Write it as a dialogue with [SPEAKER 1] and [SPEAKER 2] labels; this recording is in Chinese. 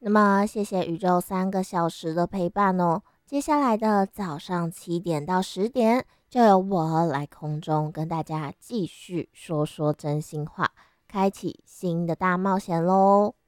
[SPEAKER 1] 那么，谢谢宇宙3个小时的陪伴哦。接下来的早上7点到10点，就由我来空中跟大家继续说说真心话，开启新的大冒险喽。